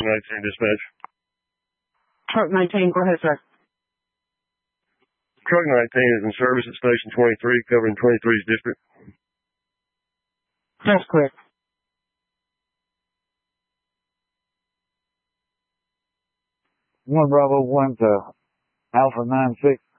19 dispatch. Truck 19, go ahead, sir. Truck 19 is in service at Station 23, covering 23's district. That's correct. 1 Bravo 1 to Alpha 96.